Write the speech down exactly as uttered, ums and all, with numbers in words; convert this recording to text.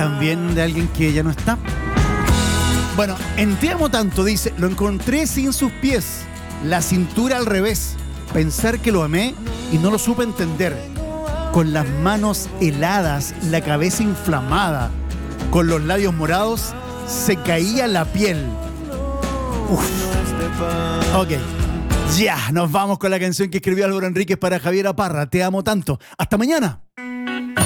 también de alguien que ya no está. Bueno, en Te amo tanto dice, lo encontré sin sus pies, la cintura al revés, pensar que lo amé y no lo supe entender, con las manos heladas, la cabeza inflamada, con los labios morados, se caía la piel. Uf. Ok, ya, nos vamos con la canción que escribió Álvaro Enríquez para Javiera Parra, Te amo tanto. Hasta mañana.